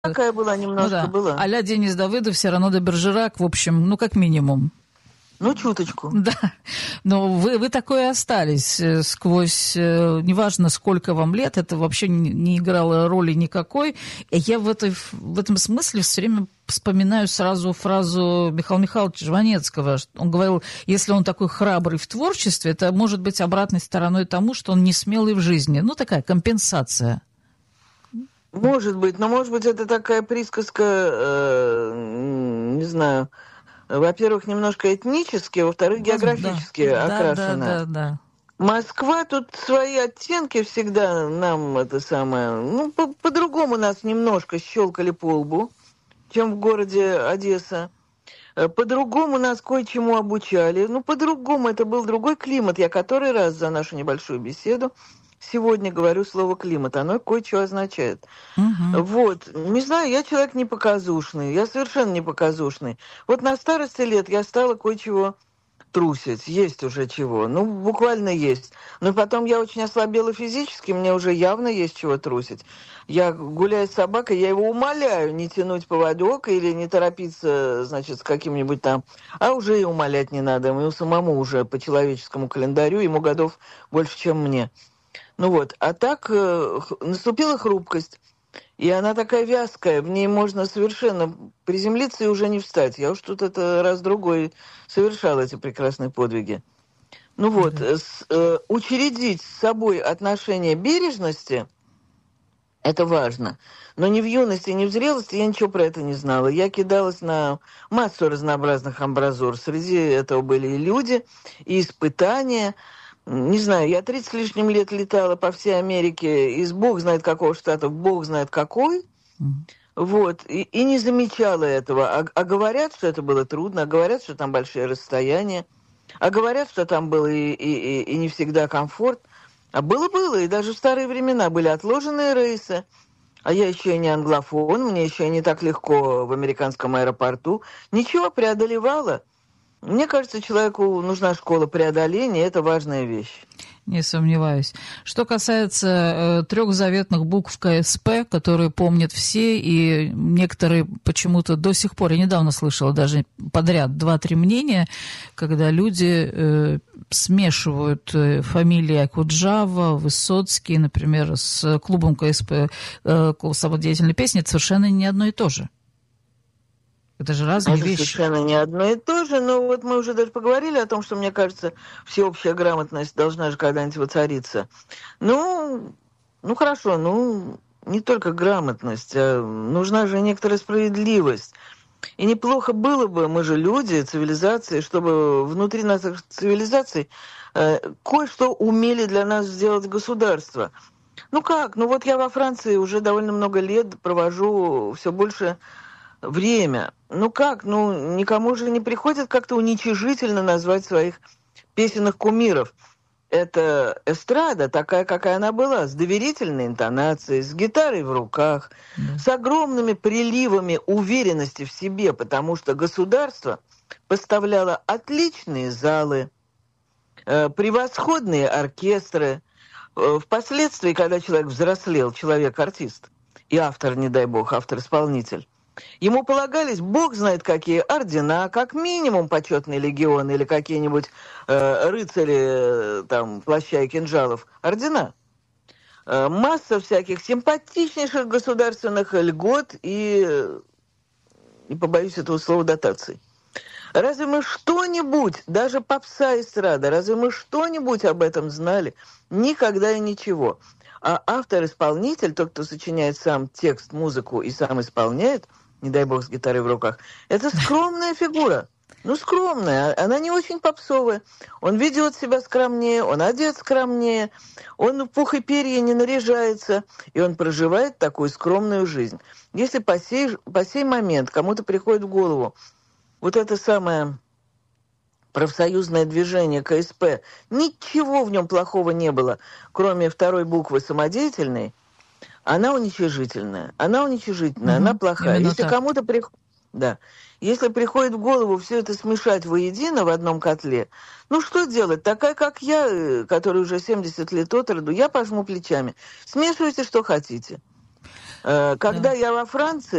Такая была, Ну немножко да, была. а-ля Денис Давыдов, Сирано де Бержерак, в общем, ну, как минимум. Ну, чуточку. Да, но вы такое остались сквозь, неважно, сколько вам лет, это вообще не играло роли никакой. И я в этом смысле все время вспоминаю сразу фразу Михаила Михайловича Жванецкого. Он говорил, если он такой храбрый в творчестве, это может быть обратной стороной тому, что он не смелый в жизни. Ну, такая компенсация. Может быть, но может быть это такая присказка, не знаю, во-первых, немножко этнически, во-вторых, Да, географически да, да, окрашена. да, да. Москва, тут свои оттенки всегда нам это самое, ну, по-другому нас немножко щелкали по лбу, чем в городе Одесса. По-другому нас кое-чему обучали. Ну, по-другому, это был другой климат. Я который раз за нашу небольшую беседу сегодня говорю слово «климат». Оно кое-что означает. Угу. Вот. Не знаю, я человек непоказушный. Я совершенно непоказушный. Вот на старости лет я стала кое-чего трусить. Есть уже чего. Ну, буквально есть. Но потом я очень ослабела физически, мне уже явно есть чего трусить. Я гуляю с собакой, я его умоляю не тянуть поводок или не торопиться, значит, с каким-нибудь там. А уже и умолять не надо. Ему самому уже по человеческому календарю, ему годов больше, чем мне. Ну вот. А так наступила хрупкость. И она такая вязкая, в ней можно совершенно приземлиться и уже не встать. Я уж тут это раз-другой совершал эти прекрасные подвиги. Ну вот, Да. учредить с собой отношение бережности – это важно. Но ни в юности, ни в зрелости я ничего про это не знала. Я кидалась на массу разнообразных амбразур. Среди этого были и люди, и испытания. Не знаю, я 30 с лишним лет летала по всей Америке из бог знает какого штата в бог знает какой. Вот, и не замечала этого. А говорят, что это было трудно, а говорят, что там большие расстояния, а говорят, что там было и не всегда комфорт. А было, и даже в старые времена были отложенные рейсы. А я еще и не англофон, мне еще и не так легко в американском аэропорту. Ничего, преодолевала. Мне кажется, человеку нужна школа преодоления, это важная вещь. Не сомневаюсь. Что касается 3 заветных букв КСП, которые помнят все, и некоторые почему-то до сих пор, я недавно слышала даже подряд 2-3 мнения, когда люди смешивают фамилии Акуджава, Высоцкий, например, с клубом КСП, клуб самодеятельной песни, это совершенно не одно и то же. Это же разные Это вещи. совершенно не одно и то же, но вот мы уже даже поговорили о том, что, мне кажется, всеобщая грамотность должна же когда-нибудь воцариться. Ну хорошо, не только грамотность, а нужна же некоторая справедливость. И неплохо было бы, мы же люди, цивилизации, чтобы внутри наших цивилизаций кое-что умели для нас сделать государство. Ну как? Ну вот я во Франции уже довольно много лет провожу все больше время. Ну как? Ну никому же не приходит как-то уничижительно назвать своих песенных кумиров. Это эстрада, такая, какая она была, с доверительной интонацией, с гитарой в руках, Да. с огромными приливами уверенности в себе, потому что государство поставляло отличные залы, превосходные оркестры. Впоследствии, когда человек взрослел, человек-артист, и автор, не дай бог, автор-исполнитель, ему полагались, бог знает какие ордена, как минимум почетный легион или какие-нибудь рыцари там плаща и кинжалов. Ордена. Масса всяких симпатичнейших государственных льгот и, не побоюсь этого слова, дотаций. Разве мы что-нибудь, даже попса эстрада, разве мы что-нибудь об этом знали? Никогда и ничего. А автор-исполнитель, тот, кто сочиняет сам текст, музыку и сам исполняет, не дай бог с гитарой в руках, это скромная фигура. Ну, скромная, она не очень попсовая. Он ведет себя скромнее, он одет скромнее, он в пух и перья не наряжается, и он проживает такую скромную жизнь. Если по сей момент кому-то приходит в голову вот это самое профсоюзное движение КСП, ничего в нем плохого не было, кроме второй буквы самодеятельной, она уничижительная, она плохая. Именно Если так. кому-то да. Если приходит в голову все это смешать воедино в одном котле, ну что делать? Такая, как я, которая уже 70 лет от роду, я пожму плечами. Смешивайте, что хотите. Когда Да. я во Франции,